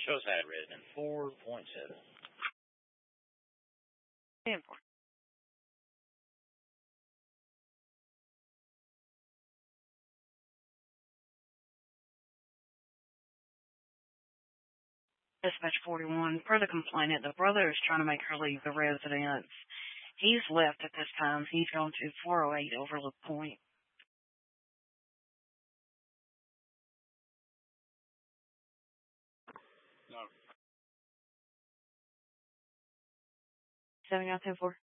Shows had resident 4.7. 10-4. Dispatch 41. Per the complainant, the brother is trying to make her leave the residence. He's left at this time. He's gone to 408 Overlook Point. No. 7 out 10-4.